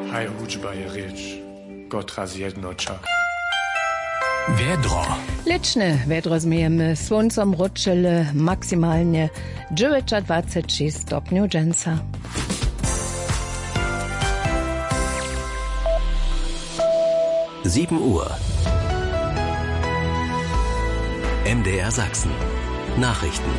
Haj hudžba je riječ, god raz jedno čak. Vedro. Liczne vedro zmijemy słońcom ruczele maksymalnie 29 stopniu dżęsa. Uhr. MDR Sachsen. Nachrichten.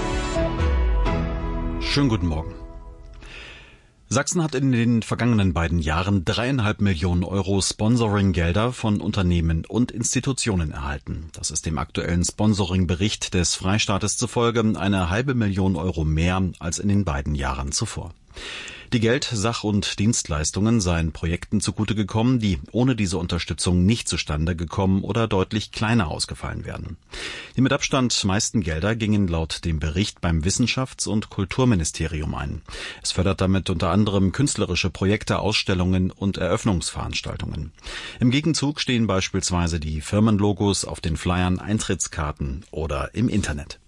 Schönen guten Morgen. Sachsen hat in den vergangenen beiden Jahren 3,5 Millionen Euro Sponsoring-Gelder von Unternehmen und Institutionen erhalten. Das ist dem aktuellen Sponsoring-Bericht des Freistaates zufolge 1,5 Million Euro mehr als in den beiden Jahren zuvor. Die Geld-, Sach- und Dienstleistungen seien Projekten zugute gekommen, die ohne diese Unterstützung nicht zustande gekommen oder deutlich kleiner ausgefallen wären. Die mit Abstand meisten Gelder gingen laut dem Bericht beim Wissenschafts- und Kulturministerium ein. Es fördert damit unter anderem künstlerische Projekte, Ausstellungen und Eröffnungsveranstaltungen. Im Gegenzug stehen beispielsweise die Firmenlogos auf den Flyern, Eintrittskarten oder im Internet.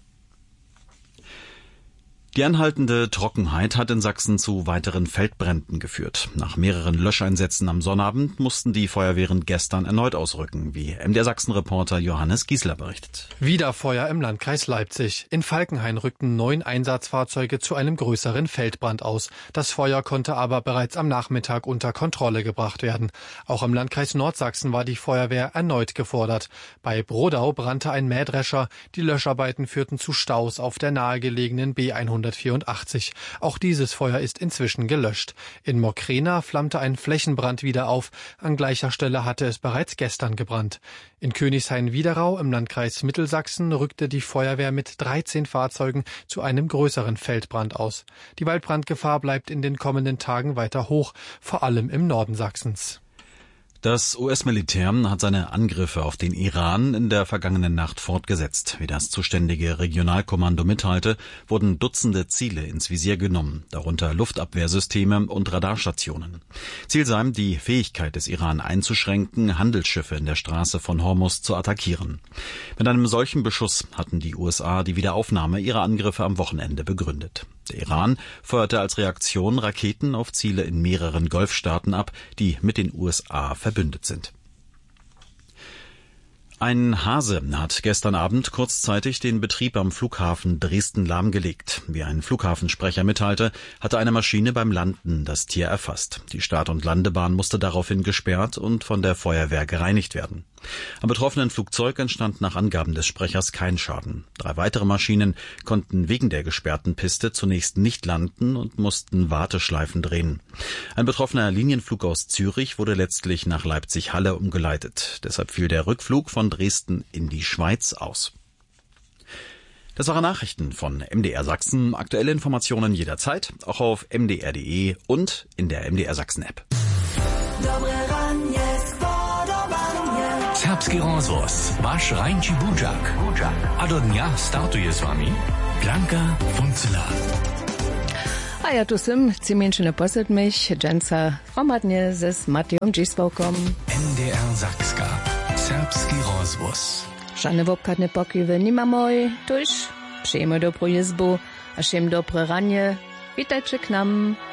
Die anhaltende Trockenheit hat in Sachsen zu weiteren Feldbränden geführt. Nach mehreren Löscheinsätzen am Sonnabend mussten die Feuerwehren gestern erneut ausrücken, wie MDR Sachsen-Reporter Johannes Giesler berichtet. Wieder Feuer im Landkreis Leipzig. In Falkenhain rückten 9 Einsatzfahrzeuge zu einem größeren Feldbrand aus. Das Feuer konnte aber bereits am Nachmittag unter Kontrolle gebracht werden. Auch im Landkreis Nordsachsen war die Feuerwehr erneut gefordert. Bei Brodau brannte ein Mähdrescher. Die Löscharbeiten führten zu Staus auf der nahegelegenen B184. Auch dieses Feuer ist inzwischen gelöscht. In Mokrena flammte ein Flächenbrand wieder auf. An gleicher Stelle hatte es bereits gestern gebrannt. In Königshain-Wiederau im Landkreis Mittelsachsen rückte die Feuerwehr mit 13 Fahrzeugen zu einem größeren Feldbrand aus. Die Waldbrandgefahr bleibt in den kommenden Tagen weiter hoch, vor allem im Norden Sachsens. Das US-Militär hat seine Angriffe auf den Iran in der vergangenen Nacht fortgesetzt. Wie das zuständige Regionalkommando mitteilte, wurden Dutzende Ziele ins Visier genommen, darunter Luftabwehrsysteme und Radarstationen. Ziel sei, die Fähigkeit des Iran einzuschränken, Handelsschiffe in der Straße von Hormuz zu attackieren. Mit einem solchen Beschuss hatten die USA die Wiederaufnahme ihrer Angriffe am Wochenende begründet. Der Iran feuerte als Reaktion Raketen auf Ziele in mehreren Golfstaaten ab, die mit den USA verbündet sind. Ein Hase hat gestern Abend kurzzeitig den Betrieb am Flughafen Dresden lahmgelegt. Wie ein Flughafensprecher mitteilte, hatte eine Maschine beim Landen das Tier erfasst. Die Start- und Landebahn musste daraufhin gesperrt und von der Feuerwehr gereinigt werden. Am betroffenen Flugzeug entstand nach Angaben des Sprechers kein Schaden. 3 weitere Maschinen konnten wegen der gesperrten Piste zunächst nicht landen und mussten Warteschleifen drehen. Ein betroffener Linienflug aus Zürich wurde letztlich nach Leipzig-Halle umgeleitet. Deshalb fiel der Rückflug von Dresden in die Schweiz aus. Das waren Nachrichten von MDR Sachsen. Aktuelle Informationen jederzeit, auch auf mdr.de und in der MDR Sachsen App. Serbski rozhlas, váš Rajnči Budžak. A do dňa startuje s vami Blanka Funzela. A ja tu sem, ciemienčine posed mich, dżęsa hromadnie ze s Matijom Dziswokom. MDR Sakska. Serbski rozhlas. Żadne wopkatne pokiwy nie ma moj, tuż przyjmy dobrą jezbu, a všem dobre ranie. Witajcie k nam.